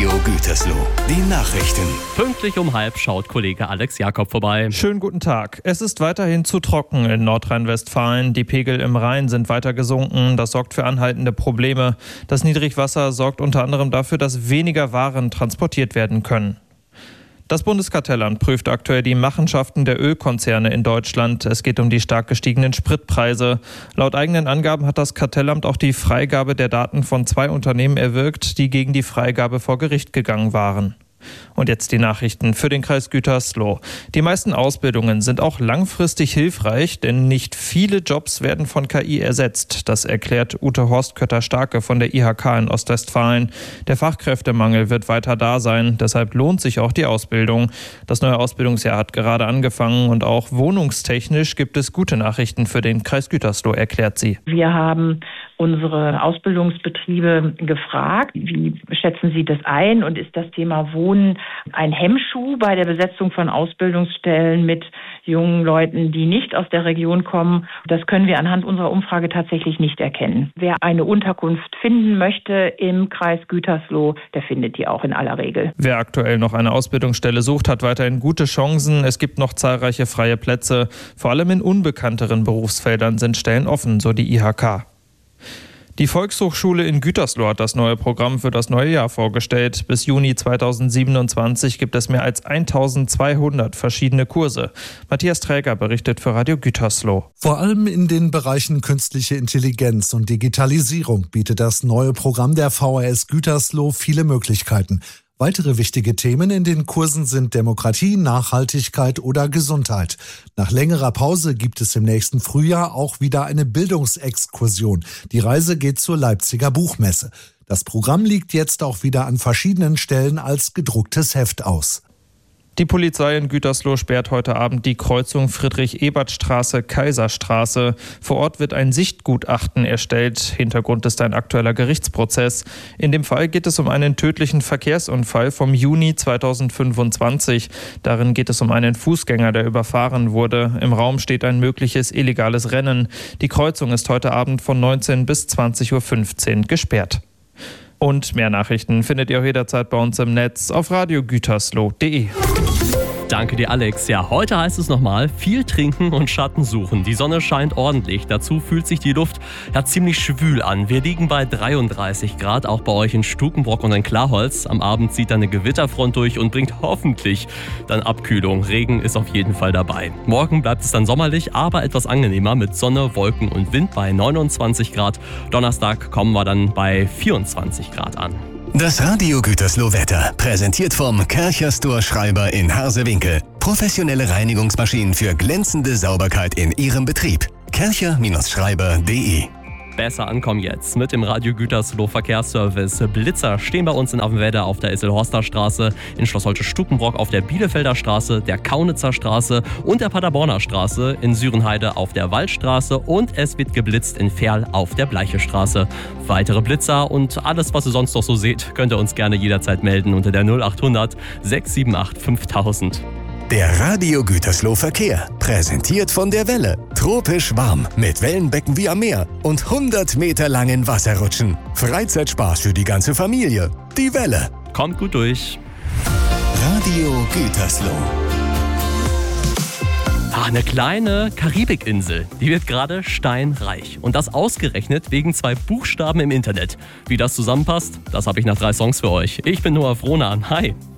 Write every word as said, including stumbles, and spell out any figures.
Radio Gütersloh. Die Nachrichten. Pünktlich um halb schaut Kollege Alex Jakob vorbei. Schönen guten Tag. Es ist weiterhin zu trocken in Nordrhein-Westfalen. Die Pegel im Rhein sind weiter gesunken. Das sorgt für anhaltende Probleme. Das Niedrigwasser sorgt unter anderem dafür, dass weniger Waren transportiert werden können. Das Bundeskartellamt prüft aktuell die Machenschaften der Ölkonzerne in Deutschland. Es geht um die stark gestiegenen Spritpreise. Laut eigenen Angaben hat das Kartellamt auch die Freigabe der Daten von zwei Unternehmen erwirkt, die gegen die Freigabe vor Gericht gegangen waren. Und jetzt die Nachrichten für den Kreis Gütersloh. Die meisten Ausbildungen sind auch langfristig hilfreich, denn nicht viele Jobs werden von K I ersetzt. Das erklärt Ute Horstkötter-Starke von der I H K in Ostwestfalen. Der Fachkräftemangel wird weiter da sein, deshalb lohnt sich auch die Ausbildung. Das neue Ausbildungsjahr hat gerade angefangen und auch wohnungstechnisch gibt es gute Nachrichten für den Kreis Gütersloh, erklärt sie. Wir haben unsere Ausbildungsbetriebe gefragt, wie schätzen Sie das ein und ist das Thema Wohnen ein Hemmschuh bei der Besetzung von Ausbildungsstellen mit jungen Leuten, die nicht aus der Region kommen? Das können wir anhand unserer Umfrage tatsächlich nicht erkennen. Wer eine Unterkunft finden möchte im Kreis Gütersloh, der findet die auch in aller Regel. Wer aktuell noch eine Ausbildungsstelle sucht, hat weiterhin gute Chancen. Es gibt noch zahlreiche freie Plätze. Vor allem in unbekannteren Berufsfeldern sind Stellen offen, so die I H K. Die Volkshochschule in Gütersloh hat das neue Programm für das neue Jahr vorgestellt. Bis Juni zweitausendsiebenundzwanzig gibt es mehr als eintausendzweihundert verschiedene Kurse. Matthias Träger berichtet für Radio Gütersloh. Vor allem in den Bereichen künstliche Intelligenz und Digitalisierung bietet das neue Programm der V H S Gütersloh viele Möglichkeiten. Weitere wichtige Themen in den Kursen sind Demokratie, Nachhaltigkeit oder Gesundheit. Nach längerer Pause gibt es im nächsten Frühjahr auch wieder eine Bildungsexkursion. Die Reise geht zur Leipziger Buchmesse. Das Programm liegt jetzt auch wieder an verschiedenen Stellen als gedrucktes Heft aus. Die Polizei in Gütersloh sperrt heute Abend die Kreuzung Friedrich-Ebert-Straße-Kaiserstraße. Vor Ort wird ein Sichtgutachten erstellt. Hintergrund ist ein aktueller Gerichtsprozess. In dem Fall geht es um einen tödlichen Verkehrsunfall vom Juni zweitausendfünfundzwanzig. Darin geht es um einen Fußgänger, der überfahren wurde. Im Raum steht ein mögliches illegales Rennen. Die Kreuzung ist heute Abend von neunzehn bis zwanzig Uhr fünfzehn gesperrt. Und mehr Nachrichten findet ihr auch jederzeit bei uns im Netz auf radio gütersloh punkt de. Danke dir, Alex. Ja, heute heißt es nochmal, viel trinken und Schatten suchen. Die Sonne scheint ordentlich. Dazu fühlt sich die Luft ja ziemlich schwül an. Wir liegen bei dreiunddreißig Grad, auch bei euch in Stukenbrock und in Klarholz. Am Abend zieht dann eine Gewitterfront durch und bringt hoffentlich dann Abkühlung. Regen ist auf jeden Fall dabei. Morgen bleibt es dann sommerlich, aber etwas angenehmer mit Sonne, Wolken und Wind bei neunundzwanzig Grad. Donnerstag kommen wir dann bei vierundzwanzig Grad an. Das Radio Gütersloh Wetter, präsentiert vom Kärcher Store Schreiber in Harsewinkel. Professionelle Reinigungsmaschinen für glänzende Sauberkeit in Ihrem Betrieb. kärcher Schreiber punkt de. Besser ankommen jetzt mit dem Radio Gütersloh Verkehrsservice. Blitzer stehen bei uns in Affenwedde auf der Isselhorster Straße, in Schloss Holte-Stukenbrock auf der Bielefelder Straße, der Kaunitzer Straße und der Paderborner Straße, in Sürenheide auf der Waldstraße und es wird geblitzt in Ferl auf der Bleiche Straße. Weitere Blitzer und alles, was ihr sonst noch so seht, könnt ihr uns gerne jederzeit melden unter der null achthundert sechs sieben acht fünftausend. Der Radio Gütersloh Verkehr, präsentiert von der Welle. Tropisch warm, mit Wellenbecken wie am Meer und hundert Meter langen Wasserrutschen. Freizeitspaß für die ganze Familie. Die Welle. Kommt gut durch. Radio Gütersloh. Ah, eine kleine Karibikinsel, die wird gerade steinreich. Und das ausgerechnet wegen zwei Buchstaben im Internet. Wie das zusammenpasst, das habe ich nach drei Songs für euch. Ich bin Noah Frohnan. Hi.